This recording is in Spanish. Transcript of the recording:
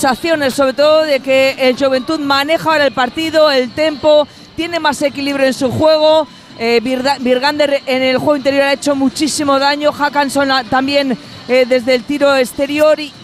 sensaciones, sobre todo de que el Joventut maneja ahora el partido, el tempo, tiene más equilibrio en su juego. Virgander en el juego interior ha hecho muchísimo daño, Håkansson también desde el tiro exterior